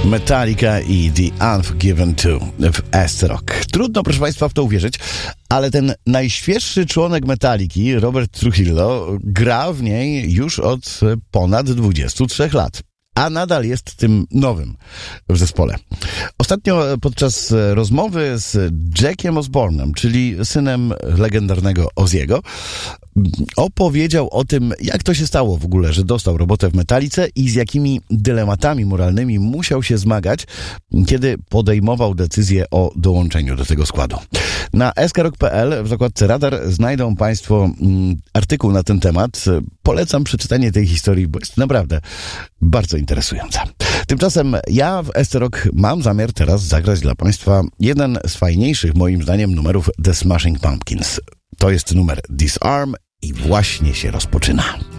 Metallica i The Unforgiven 2 w S-Rock. Trudno, proszę Państwa, w to uwierzyć, ale ten najświeższy członek Metalliki, Robert Trujillo, gra w niej już od ponad 23 lat. A nadal jest tym nowym w zespole. Ostatnio podczas rozmowy z Jackiem Osbornem, czyli synem legendarnego Ozzy'ego, opowiedział o tym, jak to się stało w ogóle, że dostał robotę w Metallice i z jakimi dylematami moralnymi musiał się zmagać, kiedy podejmował decyzję o dołączeniu do tego składu. Na skrok.pl w zakładce Radar znajdą Państwo artykuł na ten temat. Polecam przeczytanie tej historii, bo jest naprawdę bardzo interesująca. Tymczasem ja w S-Rock mam zamiar teraz zagrać dla Państwa jeden z fajniejszych, moim zdaniem, numerów The Smashing Pumpkins. To jest numer Disarm i właśnie się rozpoczyna.